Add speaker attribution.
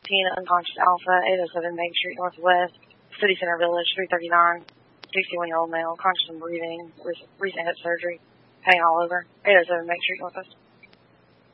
Speaker 1: Teen unconscious Alpha, 807 Main Street Northwest, City Center Village, 339. 61-year-old male, conscious and breathing, recent hip surgery, pain all over, 807 Main Street Northwest.